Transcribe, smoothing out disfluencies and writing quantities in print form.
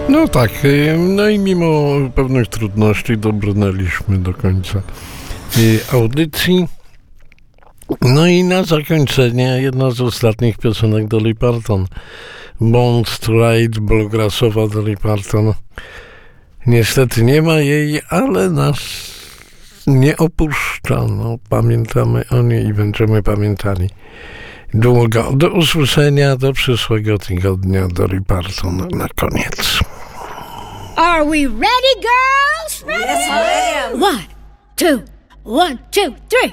No tak, no i mimo pewnych trudności dobrnęliśmy do końca audycji. No i na zakończenie jedna z ostatnich piosenek Dolly Parton. Bond Stride, bluegrassowa Dolly Parton. Niestety nie ma jej, ale nas nie opuszcza. No, pamiętamy o niej i będziemy pamiętali długo. Do usłyszenia, do przyszłego tygodnia. Dolly Parton na koniec. Are we ready, girls? Ready? Yes, ma'am. 1, 2, 1, 2, 3.